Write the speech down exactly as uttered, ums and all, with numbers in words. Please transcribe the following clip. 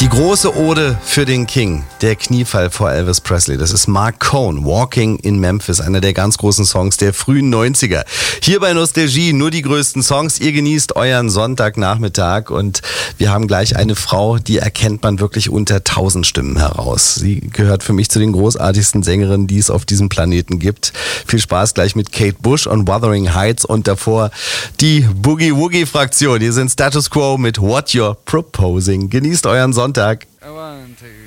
Die große Ode für den King, der Kniefall vor Elvis Presley. Das ist Mark Cohn, Walking in Memphis, einer der ganz großen Songs der frühen neunziger. Hier bei Nostalgie nur die größten Songs. Ihr genießt euren Sonntagnachmittag und wir haben gleich eine Frau, die erkennt man wirklich unter tausend Stimmen heraus. Sie gehört für mich zu den großartigsten Sängerinnen, die es auf diesem Planeten gibt. Viel Spaß gleich mit Kate Bush und Wuthering Heights und davor die Boogie-Woogie-Fraktion. Hier sind Status Quo mit What You're Proposing. Genießt euren Sonntag. I want to